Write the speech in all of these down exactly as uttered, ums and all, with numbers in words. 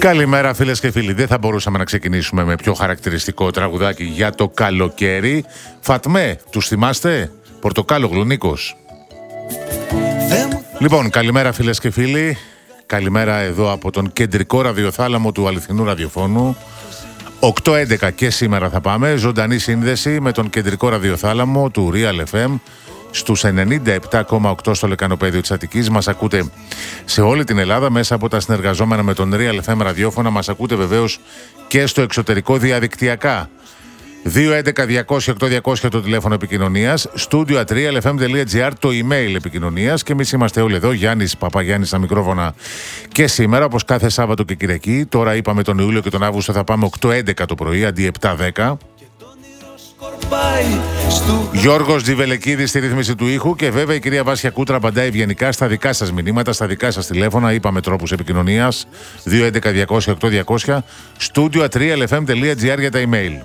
Καλημέρα φίλες και φίλοι. Δεν θα μπορούσαμε να ξεκινήσουμε με πιο χαρακτηριστικό τραγουδάκι για το καλοκαίρι. Φατμέ, τους θυμάστε? Πορτοκάλογλου Νίκος. Λοιπόν, καλημέρα φίλες και φίλοι. Καλημέρα εδώ από τον κεντρικό ραδιοθάλαμο του αληθινού ραδιοφώνου. οκτώ έντεκα και σήμερα θα πάμε. Ζωντανή σύνδεση με τον κεντρικό ραδιοθάλαμο του Real εφ εμ. Στους ενενήντα επτά κόμμα οκτώ στο λεκανοπέδιο της Αττικής. Μας ακούτε σε όλη την Ελλάδα μέσα από τα συνεργαζόμενα με τον Real εφ εμ ραδιόφωνα. Μας ακούτε βεβαίως και στο εξωτερικό διαδικτυακά. δύο έντεκα διακόσια οκτώ διακόσια το τηλέφωνο επικοινωνίας, studio at real f m dot g r το email επικοινωνίας και εμείς είμαστε όλοι εδώ. Γιάννης Παπαγιάννης στα μικρόφωνα και σήμερα, όπως κάθε Σάββατο και Κυριακή. Τώρα είπαμε τον Ιούλιο και τον Αύγουστο θα πάμε οκτώ έντεκα το πρωί αντί επτά δέκα. Γιώργος Τζιβελεκίδης στη ρύθμιση του ήχου και βέβαια η κυρία Βάσια Κούτρα απαντάει ευγενικά στα δικά σας μηνύματα, στα δικά σας τηλέφωνα. Είπαμε τρόπους επικοινωνίας, δύο έντεκα διακόσια οκτώ διακόσια, studio at real f m dot g r για τα email.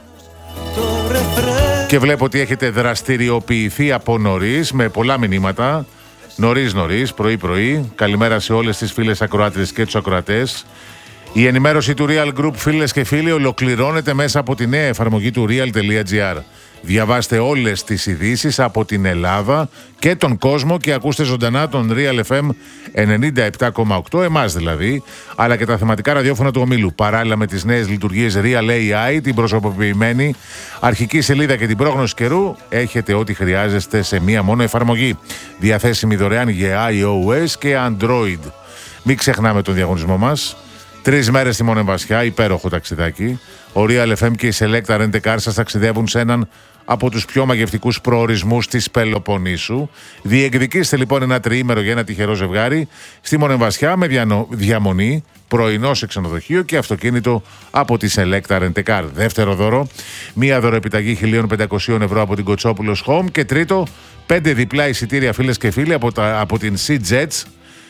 Και βλέπω ότι έχετε δραστηριοποιηθεί από νωρίς με πολλά μηνύματα. Νωρίς νωρίς, πρωί πρωί. Καλημέρα σε όλες τις φίλες ακροάτριες και τους ακροατές. Η ενημέρωση του Real Group, φίλες και φίλοι, ολοκληρώνεται μέσα από τη νέα εφαρμογή του real.gr. Διαβάστε όλες τις ειδήσεις από την Ελλάδα και τον κόσμο και ακούστε ζωντανά τον Real εφ εμ ενενήντα επτά κόμμα οκτώ, εμάς δηλαδή, αλλά και τα θεματικά ραδιόφωνα του ομίλου. Παράλληλα με τις νέες λειτουργίες Real έι άι, την προσωποποιημένη αρχική σελίδα και την πρόγνωση καιρού, έχετε ό,τι χρειάζεστε σε μία μόνο εφαρμογή. Διαθέσιμη δωρεάν για iOS και Android. Μην ξεχνάμε τον διαγωνισμό μας. Τρεις μέρες στη Μονεμβασιά, υπέροχο ταξιδάκι. Ο Real εφ εμ και η Selecta Rent a Car σας ταξιδεύουν σε έναν από τους πιο μαγευτικούς προορισμούς της Πελοποννήσου. Διεκδικήστε λοιπόν ένα τριήμερο για ένα τυχερό ζευγάρι στη Μονεμβασιά με διανο... διαμονή, πρωινό σε ξενοδοχείο και αυτοκίνητο από τη Selecta Rent a Car. Δεύτερο δώρο, μία δωροεπιταγή χίλια πεντακόσια ευρώ από την Κοτσόπουλος Home. Και τρίτο, πέντε διπλά εισιτήρια φίλες και φίλοι από, τα... από την Sea Jets.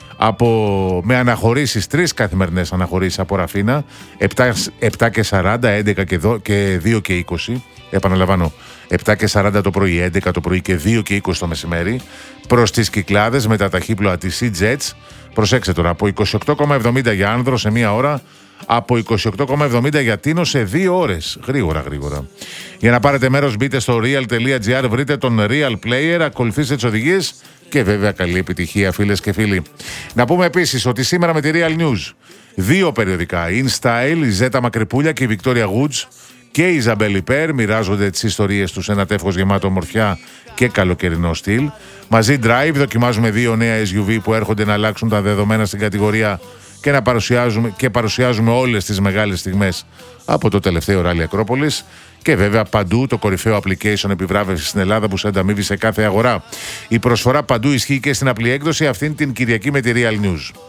Από, με αναχωρήσεις, τρεις καθημερινές αναχωρήσεις από Ραφίνα, επτά και σαράντα, έντεκα και δύο και είκοσι. Επαναλαμβάνω, επτά και σαράντα το πρωί, έντεκα το πρωί και δύο και είκοσι το μεσημέρι, προς τις Κυκλάδες με τα ταχύπλοα της Sea Jets. Προσέξτε τώρα, από είκοσι οκτώ κόμμα εβδομήντα για άνδρο σε μία ώρα, από είκοσι οκτώ κόμμα εβδομήντα για τίνο σε δύο ώρες. Γρήγορα, γρήγορα. Για να πάρετε μέρος, μπείτε στο real.gr, βρείτε τον Real Player, ακολουθήστε τις οδηγίες. Και βέβαια καλή επιτυχία φίλες και φίλοι. Να πούμε επίσης ότι σήμερα με τη Real News δύο περιοδικά, InStyle, η Ζέτα Μακρυπούλια και η Victoria Woods και η Ιζαμπέλ Υπέρ μοιράζονται τις ιστορίες τους σε ένα τεύχος γεμάτο ομορφιά και καλοκαιρινό στυλ. Μαζί Drive δοκιμάζουμε δύο νέα ες γιου βι που έρχονται να αλλάξουν τα δεδομένα στην κατηγορία και να παρουσιάζουμε, και παρουσιάζουμε όλες τις μεγάλες στιγμές από το τελευταίο Rally Ακρόπολης. Και βέβαια παντού το κορυφαίο application επιβράβευση στην Ελλάδα που σε ανταμείβει σε κάθε αγορά. Η προσφορά παντού ισχύει και στην απλή έκδοση αυτήν την Κυριακή με τη Real News.